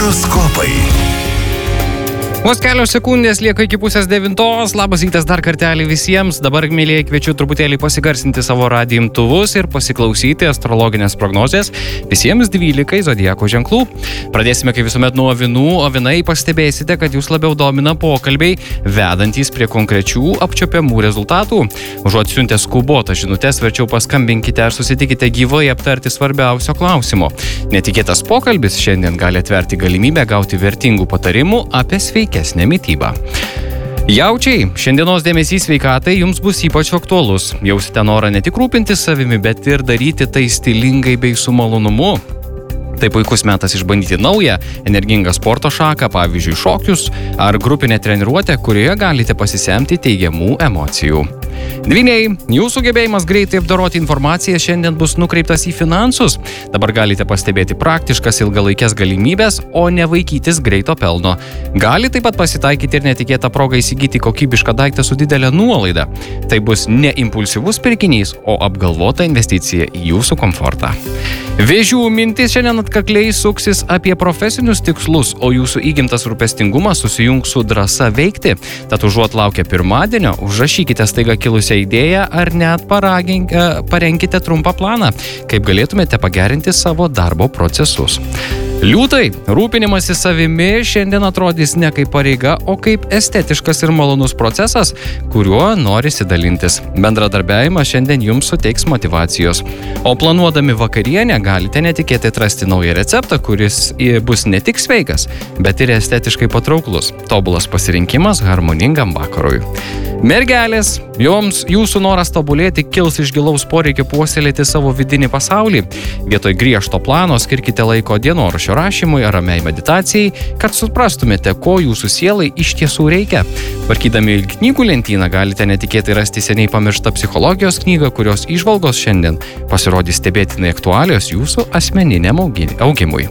Horoskopai. Vos kelios sekundės lieka iki 8:30. Labas rytas dar kartelį visiems. Dabar, mėlyje, kviečiu truputėlį pasigarsinti savo radijo imtuvus ir pasiklausyti astrologinės prognozės visiems 12 zodiako ženklų. Pradėsime kaip visuomet nuo avinų. Avinai, pastebėsite, kad jūs labiau domina pokalbiai, vedantys prie konkrečių apčiuopiamų rezultatų. Užuot siuntę skubotą žinutės, verčiau paskambinkite ar susitikite gyvai aptarti svarbiausio klausimo. Netikėtas pokalbis šiandien gali atverti galimybę gauti vertingų patarimų apie sveikesnę mitybą. Jaučiai, šiandienos dėmesys sveikatai jums bus ypač aktualus. Jausite norą ne tik rūpintis savimi, bet ir daryti tai stilingai bei su malonumu. Tai puikus metas išbandyti naują, energingą sporto šaką, pavyzdžiui, šokius ar grupinę treniruotę, kurioje galite pasisemti teigiamų emocijų. Dvyniai, jūsų gebėjimas greitai apdoroti informaciją šiandien bus nukreiptas į finansus. Dabar galite pastebėti praktiškas ilgalaikės galimybės, o ne vaikytis greito pelno. Gali taip pat pasitaikyti ir netikėta proga įsigyti kokybišką daiktą su didelė nuolaida. Tai bus ne impulsyvus pirkinys, o apgalvota investicija į jūsų komfortą. Vėžių mintis šiandien atkakliai suksis apie profesinius tikslus, o jūsų įgimtas rūpestingumas susijungs su drąsa veikti. Tad užuot laukę pirmadienio, užrašykite staiga kilusią idėją ar net parenkite trumpą planą, kaip galėtumėte pagerinti savo darbo procesus. Liūtai, rūpinimasis savimi šiandien atrodys ne kaip pareiga, o kaip estetiškas ir malonus procesas, kuriuo norisi dalintis. Bendradarbiavimas šiandien jums suteiks motyvacijos. O planuodami vakarienę galite netikėtai atrasti naują receptą, kuris bus ne tik sveikas, bet ir estetiškai patrauklus. Tobulas pasirinkimas harmoningam vakarui. Mergelės, joms jūsų noras tobulėti kils iš gilaus poreikio puoselėti savo vidinį pasaulį. Vietoj griežto plano skirkite laiko dienoraščio rašymui ar ramiai meditacijai, kad suprastumėte, ko jūsų sielai iš tiesų reikia. Tvarkydami knygų lentyną galite netikėtai rasti seniai pamirštą psichologijos knygą, kurios įžvalgos šiandien pasirodys stebėtinai aktualios jūsų asmeniniam augimui.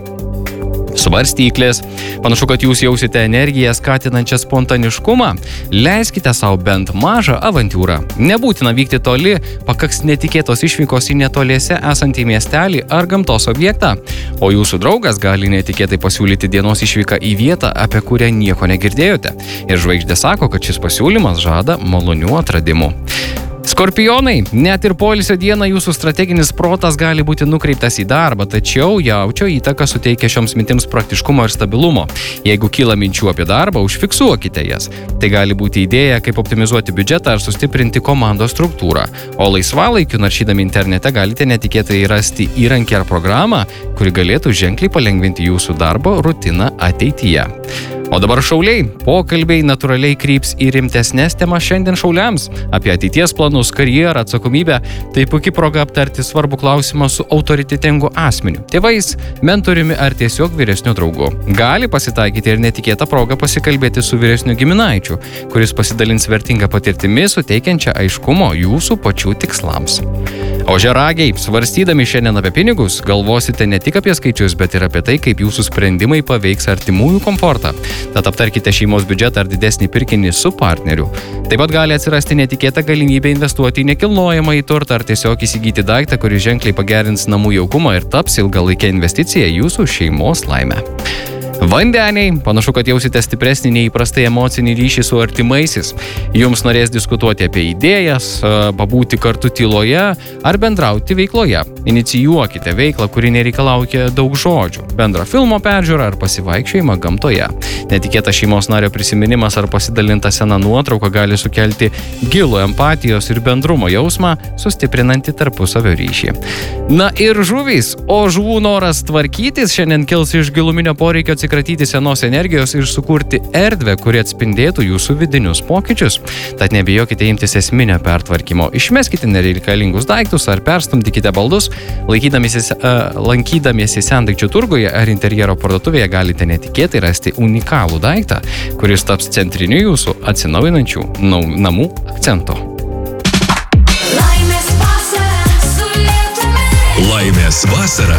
Svarstyklės. Panašu, kad jūs jausite energiją skatinančią spontaniškumą. Leiskite savo bent mažą avantiūrą. Nebūtina vykti toli, pakaks netikėtos išvykos į netoliese esantį miestelį ar gamtos objektą. O jūsų draugas gali netikėtai pasiūlyti dienos išvyką į vietą, apie kurią nieko negirdėjote. Ir žvaigždė sako, kad šis pasiūlymas žada malonių atradimų. Skorpionai, net ir poilsio dieną jūsų strateginis protas gali būti nukreiptas į darbą, tačiau jaučio įtaka suteikia šioms mintims praktiškumo ir stabilumo. Jeigu kyla minčių apie darbą, užfiksuokite jas. Tai gali būti idėja, kaip optimizuoti biudžetą ar sustiprinti komandos struktūrą. O laisvalaikiu naršydami internete galite netikėtai rasti įrankį ar programą, kuri galėtų ženkliai palengvinti jūsų darbo rutiną ateityje. O dabar šauliai, pokalbiai natūraliai kryps į rimtesnės temas šiandien šauliams. Apie ateities planus, karjerą, atsakomybę. Tai puikia proga aptarti svarbų klausimą su autoritetingu asmeniu, tėvais, mentoriumi ar tiesiog vyresniu draugu. Gali pasitaikyti ir netikėta proga pasikalbėti su vyresniu giminaičiu, kuris pasidalins vertingą patirtimi, suteikiančią aiškumo jūsų pačių tikslams. O žeragiai, svarstydami šiandien apie pinigus, galvosite ne tik apie skaičius, bet ir apie tai, kaip jūsų sprendimai paveiks artimųjų komfortą. Tad aptarkite šeimos biudžetą ar didesnį pirkinį su partneriu. Taip pat gali atsirasti netikėta galimybė investuoti į nekilnojamą į turtą ar tiesiog įsigyti daiktą, kuris ženkliai pagerins namų jaukumą ir taps ilgalaikė investicija į jūsų šeimos laimę. Vandeniai, panašu, kad jausite stipresnį neįprastai emocinį ryšį su artimaisiais. Jums norės diskutuoti apie idėjas, pabūti kartu tyloje ar bendrauti veikloje. Inicijuokite veiklą, kuri nereikalauja daug žodžių. Bendrą filmo peržiūrą ar pasivaikščiojimą gamtoje. Netikėtas šeimos nario prisiminimas ar pasidalinta sena nuotrauka gali sukelti gilų empatijos ir bendrumo jausmą, sustiprinantį tarpusavio ryšį. Na ir žuvys, o žuvų noras tvarkytis šiandien kils iš giluminio poreikio atsikratyti senos energijos ir sukurti erdvę, kuri atspindėtų jūsų vidinius pokyčius. Tad nebijokite imtis esminio pertvarkymo. Išmeskite nereikalingus daiktus ar perstumdykite baldus. Lankydamiesi sendaikčių turguje ar interjero parduotuvėje galite netikėtai rasti unikalų daiktą, kuris taps centriniu jūsų atsinaujinančių namų akcentu. Laimės vasara.